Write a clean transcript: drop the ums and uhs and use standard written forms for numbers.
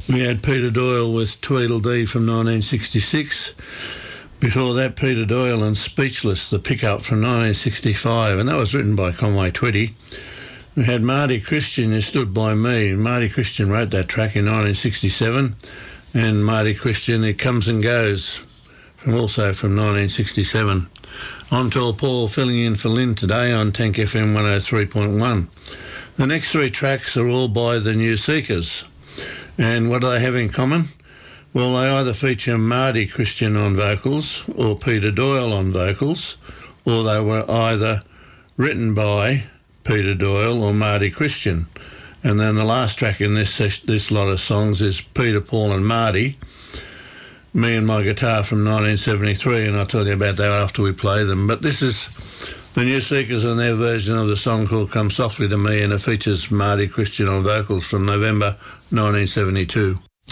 We had Peter Doyle with Tweedledee from 1966. Before that, Peter Doyle and Speechless, the pickup from 1965, and that was written by Conway Twitty. We had Marty Christian, You Stood By Me. Marty Christian wrote that track in 1967, and Marty Christian, It Comes and Goes, also from 1967. I'm Tall Paul, filling in for Lynn today on Tank FM 103.1. The next three tracks are all by the New Seekers, and what do they have in common? Well, they either feature Marty Christian on vocals or Peter Doyle on vocals, or they were either written by Peter Doyle or Marty Christian. And then the last track in this lot of songs is Peter, Paul and Marty, Me and My Guitar from 1973, and I'll tell you about that after we play them. But this is the New Seekers and their version of the song called Come Softly to Me, and it features Marty Christian on vocals from November 1972.